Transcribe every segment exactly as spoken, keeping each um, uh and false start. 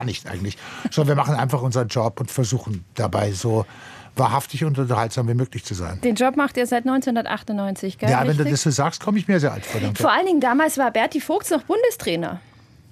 nicht eigentlich. Sondern wir machen einfach unseren Job und versuchen dabei so wahrhaftig und unterhaltsam wie möglich zu sein. Den Job macht ihr seit neunzehnhundertachtundneunzig, gell? Ja, Richtig? wenn du das so sagst, komme ich mir sehr alt vor. Danke. Vor allen Dingen damals war Berti Vogts noch Bundestrainer.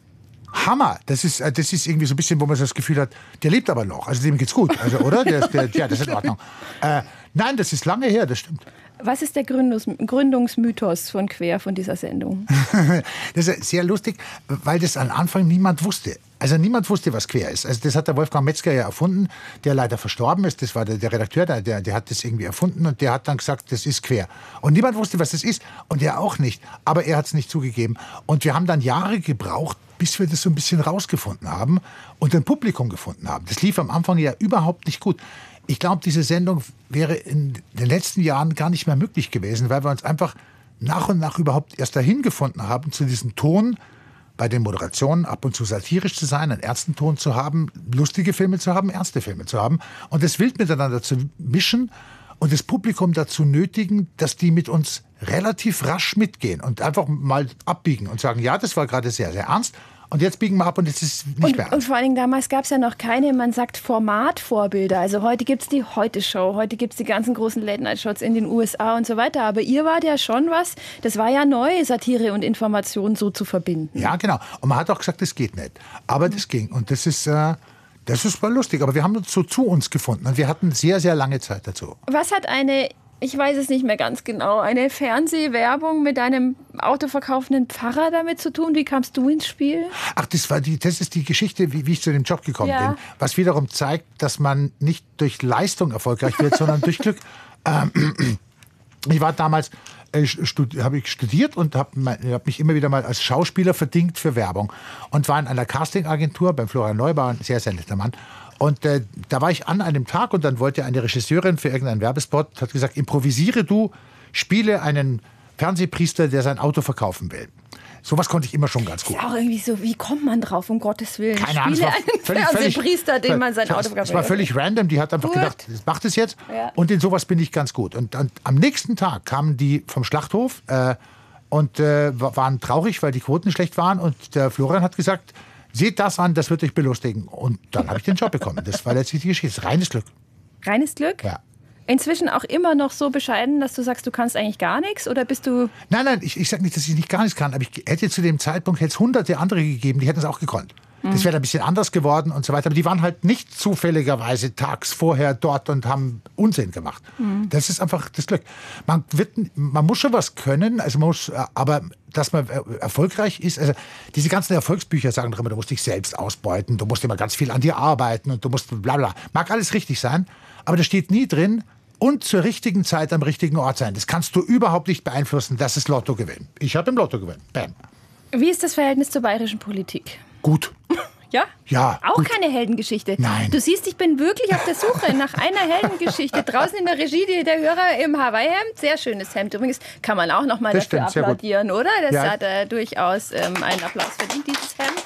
Hammer. Das ist, das ist irgendwie so ein bisschen, wo man so das Gefühl hat, der lebt aber noch. Also dem geht's gut. Also, oder? Der, der, ja, das ist in Ordnung. Äh, nein, das ist lange her, das stimmt. Was ist der Gründungs Gründungsmythos von Quer, von dieser Sendung? Das ist sehr lustig, weil das am Anfang niemand wusste. Also niemand wusste, was Quer ist. Also das hat der Wolfgang Metzger ja erfunden, der leider verstorben ist. Das war der, der Redakteur, der, der hat das irgendwie erfunden und der hat dann gesagt, das ist Quer. Und niemand wusste, was das ist und er auch nicht. Aber er hat es nicht zugegeben. Und wir haben dann Jahre gebraucht, bis wir das so ein bisschen rausgefunden haben und ein Publikum gefunden haben. Das lief am Anfang ja überhaupt nicht gut. Ich glaube, diese Sendung wäre in den letzten Jahren gar nicht mehr möglich gewesen, weil wir uns einfach nach und nach überhaupt erst dahin gefunden haben, zu diesem Ton bei den Moderationen ab und zu satirisch zu sein, einen ernsten Ton zu haben, lustige Filme zu haben, ernste Filme zu haben und das wild miteinander zu mischen und das Publikum dazu nötigen, dass die mit uns relativ rasch mitgehen und einfach mal abbiegen und sagen, ja, das war gerade sehr, sehr ernst. Und jetzt biegen wir ab und jetzt ist es nicht und, mehr ernst. Und vor allen Dingen damals gab es ja noch keine, man sagt, Formatvorbilder. Also heute gibt es die Heute-Show, heute gibt es die ganzen großen Late-Night-Shows in den U S A und so weiter. Aber ihr wart ja schon was, das war ja neu, Satire und Information so zu verbinden. Ja, genau. Und man hat auch gesagt, das geht nicht. Aber das ging. Und das ist, äh, das ist voll lustig. Aber wir haben uns so zu uns gefunden. Und wir hatten sehr, sehr lange Zeit dazu. Was hat eine... Ich weiß es nicht mehr ganz genau. Eine Fernsehwerbung mit einem autoverkaufenden Pfarrer damit zu tun? Wie kamst du ins Spiel? Ach, das war die, das ist die Geschichte, wie, wie ich zu dem Job gekommen ja. bin. Was wiederum zeigt, dass man nicht durch Leistung erfolgreich wird, sondern durch Glück. Ähm, ich war damals, äh, habe ich studiert und habe hab mich immer wieder mal als Schauspieler verdingt für Werbung. Und war in einer Castingagentur beim Florian Neubauer, ein sehr, sehr netter Mann. Und äh, da war ich an einem Tag und dann wollte eine Regisseurin für irgendeinen Werbespot, hat gesagt, improvisiere du, spiele einen Fernsehpriester, der sein Auto verkaufen will. Sowas konnte ich immer schon ganz gut. Das ist auch irgendwie so, wie kommt man drauf, um Gottes Willen? Keine Ahnung, Spiele es war einen völlig, Fernsehpriester, völlig, dem man sein Auto verkaufen will. Es war völlig random, die hat einfach gut. gedacht, mach das jetzt. Ja. Und in sowas bin ich ganz gut. Und, und am nächsten Tag kamen die vom Schlachthof äh, und äh, waren traurig, weil die Quoten schlecht waren. Und der Florian hat gesagt, seht das an, das wird euch belustigen. Und dann habe ich den Job bekommen. Das war letztlich die Geschichte. Reines Glück. Reines Glück? Ja. Inzwischen auch immer noch so bescheiden, dass du sagst, du kannst eigentlich gar nichts? Oder bist du... Nein, nein, ich, ich sage nicht, dass ich nicht gar nichts kann. Aber ich hätte zu dem Zeitpunkt hätte es hunderte andere gegeben, die hätten es auch gekonnt. Mhm. Das wäre ein bisschen anders geworden und so weiter. Aber die waren halt nicht zufälligerweise tags vorher dort und haben Unsinn gemacht. Mhm. Das ist einfach das Glück. Man, wird, man muss schon was können, also man muss, aber dass man erfolgreich ist, also diese ganzen Erfolgsbücher sagen doch immer, du musst dich selbst ausbeuten, du musst immer ganz viel an dir arbeiten und du musst bla bla. Mag alles richtig sein, aber da steht nie drin, und zur richtigen Zeit am richtigen Ort sein. Das kannst du überhaupt nicht beeinflussen, das ist Lotto gewinnen. Ich habe im Lotto gewonnen. Bam. Wie ist das Verhältnis zur bayerischen Politik? Gut. Ja? Ja. Auch gut. keine Heldengeschichte. Nein. Du siehst, ich bin wirklich auf der Suche nach einer Heldengeschichte. Draußen in der Regie, die, der Hörer im Hawaii-Hemd. Sehr schönes Hemd. Übrigens kann man auch noch mal Das dafür stimmt, applaudieren, oder? Das ja. hat äh, durchaus ähm, einen Applaus verdient, dieses Hemd.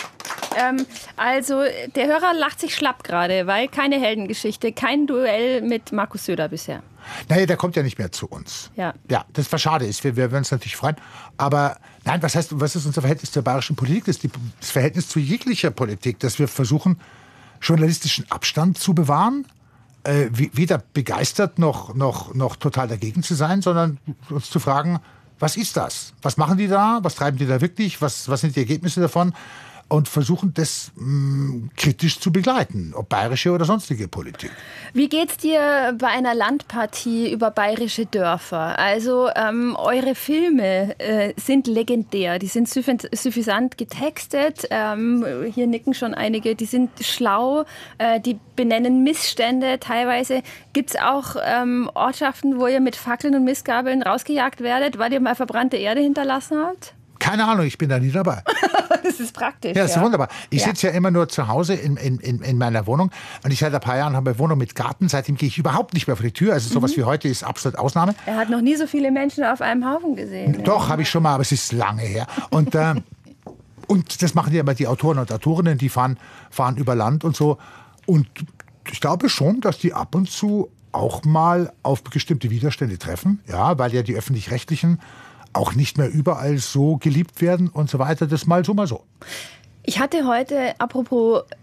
Ähm, also, der Hörer lacht sich schlapp gerade, weil keine Heldengeschichte, kein Duell mit Markus Söder bisher. Naja, der kommt ja nicht mehr zu uns. Ja. Ja, das war schade. Wir, wir würden uns natürlich freuen. Aber nein, was heißt, was ist unser Verhältnis zur bayerischen Politik? Das ist die, das Verhältnis zu jeglicher Politik, dass wir versuchen, journalistischen Abstand zu bewahren. Äh, weder begeistert noch, noch, noch total dagegen zu sein, sondern uns zu fragen, was ist das? Was machen die da? Was treiben die da wirklich? Was, was sind die Ergebnisse davon? Und versuchen, das mh, kritisch zu begleiten, ob bayerische oder sonstige Politik. Wie geht's dir bei einer Landpartie über bayerische Dörfer? Also ähm, eure Filme äh, sind legendär, die sind suffisant getextet, ähm, hier nicken schon einige, die sind schlau, äh, die benennen Missstände teilweise. Gibt's auch ähm, Ortschaften, wo ihr mit Fackeln und Mistgabeln rausgejagt werdet, weil ihr mal verbrannte Erde hinterlassen habt? Keine Ahnung, ich bin da nie dabei. Das ist praktisch. Ja, das ist ja. wunderbar. Ich ja. sitze ja immer nur zu Hause in, in, in, in meiner Wohnung. Und ich seit ein paar Jahren habe eine Wohnung mit Garten. Seitdem gehe ich überhaupt nicht mehr vor die Tür. Also sowas mhm. wie heute ist absolut Ausnahme. Er hat noch nie so viele Menschen auf einem Haufen gesehen. Doch, ja. habe ich schon mal, aber es ist lange her. Und, äh, und das machen ja immer die Autoren und Autorinnen, die fahren, fahren über Land und so. Und ich glaube schon, dass die ab und zu auch mal auf bestimmte Widerstände treffen. Ja, weil ja die Öffentlich-Rechtlichen auch nicht mehr überall so geliebt werden und so weiter. Das mal so, mal so. Ich hatte heute, apropos